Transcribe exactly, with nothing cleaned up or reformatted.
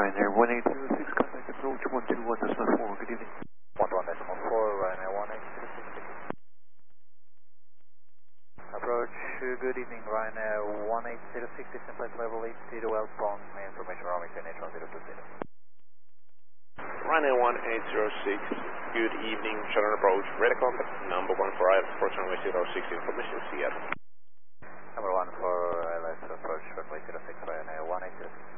Ryanair one eight zero six, contact approach one two one decimal four, good evening. one two one decimal four, Ryanair one eight zero six. Approach, uh, good evening, Ryanair one eight zero six, distance flight level eight zero Alpine, information roaming to N H one zero two zero. Ryanair one eight zero six, good evening, shuttle approach, radar contact, number one for I L S, approach runway zero six, information Seattle. Number one for I L S, approach runway zero six, Ryanair one eight zero six.